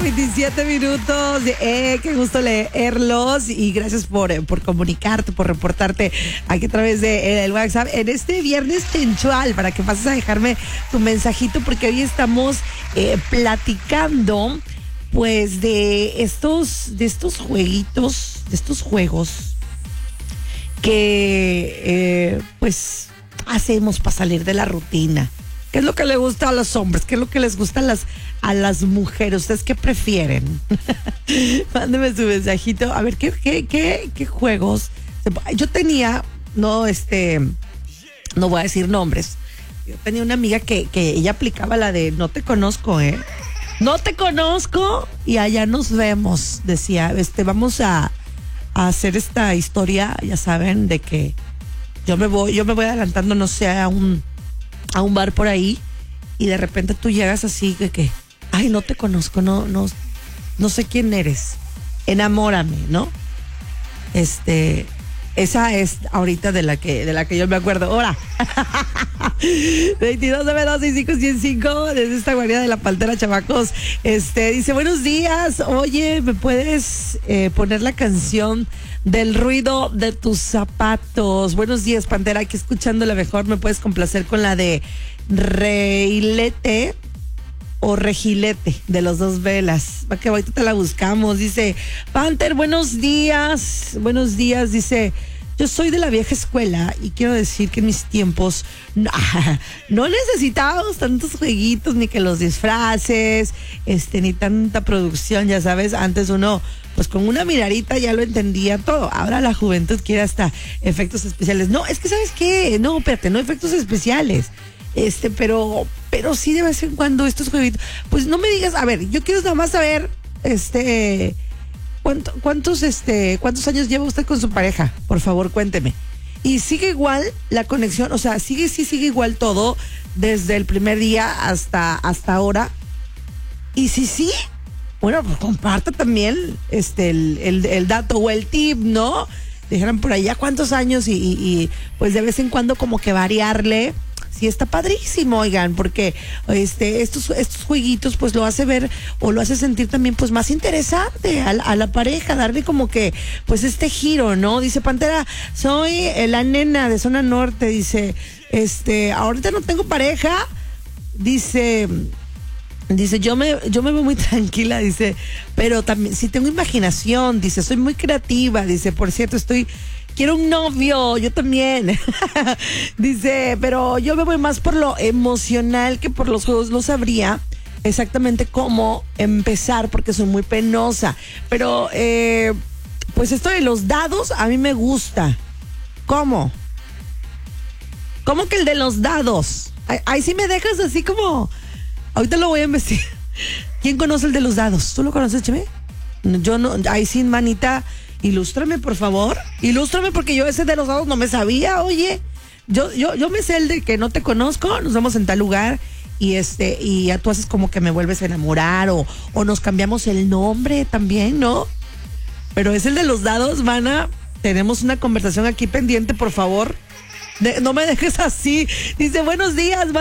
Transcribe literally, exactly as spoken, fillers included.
veintisiete minutos. Eh, qué gusto leerlos y gracias por, por comunicarte, por reportarte aquí a través de el WhatsApp en este viernes sensual para que pases a dejarme tu mensajito porque hoy estamos eh, platicando pues de estos, de estos jueguitos, de estos juegos que eh, pues hacemos para salir de la rutina. ¿Qué es lo que le gusta a los hombres? ¿Qué es lo que les gusta a las, a las mujeres? ¿Ustedes qué prefieren? Mándeme su mensajito. A ver, ¿qué, qué, qué, qué juegos? Yo tenía, no, este, no voy a decir nombres. Yo tenía una amiga que, que ella aplicaba la de no te conozco, ¿eh? No te conozco y allá nos vemos. Decía, este, vamos a, a hacer esta historia, ya saben, de que yo me voy, yo me voy adelantando, no sé, a un a un bar por ahí y de repente tú llegas así de que, ay, no te conozco, no, no, no sé quién eres, enamórame, ¿no? Este, esa es ahorita de la que, de la que yo me acuerdo. Ahora, veintidós nueve dos seis cinco cien cinco desde esta guarida de la Pantera, chamacos. Este, dice, buenos días, oye, ¿me puedes eh, poner la canción del ruido de tus zapatos? Buenos días, Pantera, aquí escuchando la mejor. ¿Me puedes complacer con la de Reilete o Regilete de los dos velas? Va que ahorita te la buscamos. Dice Panther, buenos días, buenos días. Dice, yo soy de la vieja escuela y quiero decir que en mis tiempos no, no necesitábamos tantos jueguitos, ni que los disfraces, este, ni tanta producción, ya sabes. Antes uno, pues con una miradita ya lo entendía todo. Ahora la juventud quiere hasta efectos especiales. No, es que ¿sabes qué? No, espérate, no efectos especiales. Este, pero, pero sí de vez en cuando estos jueguitos. Pues no me digas, a ver, yo quiero nada más saber, este, ¿cuánto, cuántos, este, cuántos años lleva usted con su pareja? Por favor, cuénteme. Y sigue igual la conexión, o sea, sigue, sí, sigue igual todo desde el primer día hasta, hasta ahora. Y si sí, bueno, pues comparte también este el, el, el dato o el tip, ¿no? Dijeron por allá cuántos años y, y, y pues de vez en cuando como que variarle. Sí, está padrísimo, oigan, porque este estos estos jueguitos pues lo hace ver o lo hace sentir también pues más interesante a la, a la pareja, darle como que pues este giro, ¿no? Dice Pantera, soy la nena de zona norte, dice, este, ahorita no tengo pareja, dice, dice, yo me, yo me veo muy tranquila, dice, pero también sí tengo imaginación, dice, soy muy creativa, dice, por cierto, estoy quiero un novio, yo también. Dice, pero yo me voy más por lo emocional que por los juegos. No sabría exactamente cómo empezar porque soy muy penosa. Pero, eh, pues esto de los dados a mí me gusta. ¿Cómo? ¿Cómo que el de los dados? Ahí, ahí sí me dejas así como... Ahorita lo voy a investigar. ¿Quién conoce el de los dados? ¿Tú lo conoces, Cheme? Yo no, ahí sin manita... Ilústrame, por favor. Ilústrame porque yo ese de los dados no me sabía, oye. Yo, yo, yo me sé el de que no te conozco, nos vemos en tal lugar y este, y ya tú haces como que me vuelves a enamorar o, o nos cambiamos el nombre también, ¿no? Pero es el de los dados, mana. Tenemos una conversación aquí pendiente, por favor. De, no me dejes así. Dice, buenos días,